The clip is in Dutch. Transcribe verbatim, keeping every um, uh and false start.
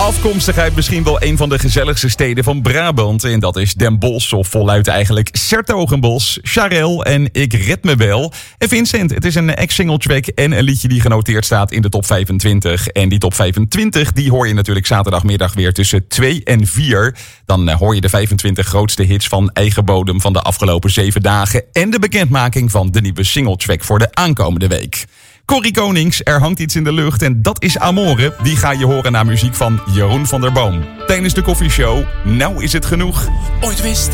Afkomstig uit misschien wel een van de gezelligste steden van Brabant. En dat is Den Bosch, of voluit eigenlijk 's-Hertogenbosch. Charel en Ik red me wel. En Vincent, het is een ex-single track en een liedje die genoteerd staat in de top vijfentwintig. En die top vijfentwintig, die hoor je natuurlijk zaterdagmiddag weer tussen twee en vier. Dan hoor je de vijfentwintig grootste hits van eigen bodem van de afgelopen zeven dagen. En de bekendmaking van de nieuwe single track voor de aankomende week. Corrie Konings, er hangt iets in de lucht en dat is Amore. Die ga je horen naar muziek van Jeroen van der Boom. Tijdens de koffieshow, nou is het genoeg. Ooit wist